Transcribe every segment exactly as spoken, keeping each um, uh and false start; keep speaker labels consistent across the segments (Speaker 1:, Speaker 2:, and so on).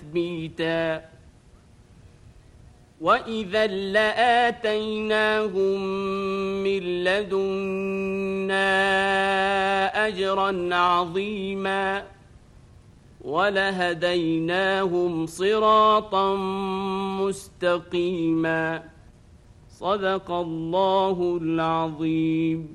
Speaker 1: تثبيتا وإذا لآتيناهم من لدنا أجرا عظيما ولهديناهم صراطا مستقيما صدق الله العظيم.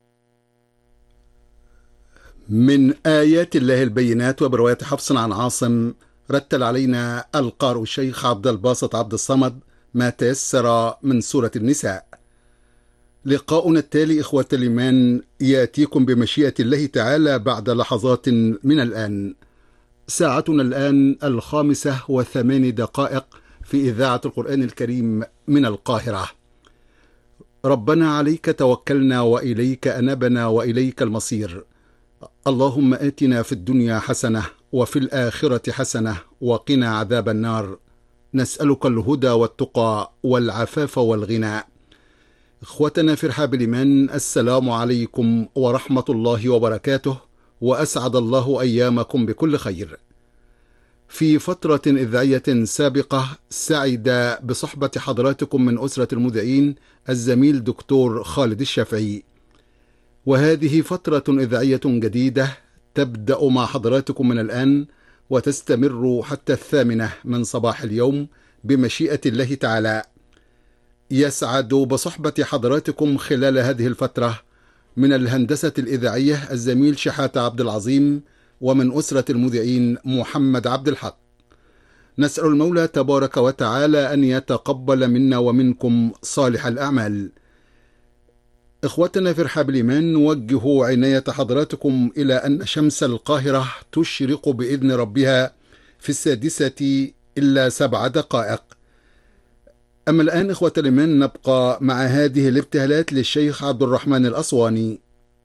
Speaker 2: من آيات الله البينات. وبرواية حفص عن عاصم رتل علينا القارئ الشيخ عبد الباسط عبد الصمد ما تيسر من سورة النساء. لقاؤنا التالي إخوة الإيمان يأتيكم بمشيئة الله تعالى بعد لحظات من الآن. ساعتنا الآن الخامسة وثمان دقائق في إذاعة القرآن الكريم من القاهرة. ربنا عليك توكلنا وإليك أنبنا وإليك المصير. اللهم آتنا في الدنيا حسنة وفي الآخرة حسنة وقنا عذاب النار. نسألك الهدى والتقى والعفاف والغنى. إخوتنا في رحاب الإيمان، السلام عليكم ورحمة الله وبركاته، وأسعد الله أيامكم بكل خير. في فترة إذاعية سابقة سعد بصحبة حضراتكم من أسرة المذيعين الزميل دكتور خالد الشافعي، وهذه فترة إذاعية جديدة تبدأ مع حضراتكم من الآن وتستمر حتى الثامنة من صباح اليوم بمشيئة الله تعالى. يسعد بصحبة حضراتكم خلال هذه الفترة من الهندسة الإذاعية الزميل شحاتة عبد العظيم، ومن أسرة المذيعين محمد عبد الحق. نسأل المولى تبارك وتعالى أن يتقبل منا ومنكم صالح الأعمال. إخوتنا في رحاب الإيمان، نوجه عناية حضراتكم إلى أن شمس القاهرة تشرق بإذن ربها في السادسة إلا سبع دقائق. أما الآن إخوة الإيمان نبقى مع هذه الابتهالات للشيخ عبد الرحمن الأصواني.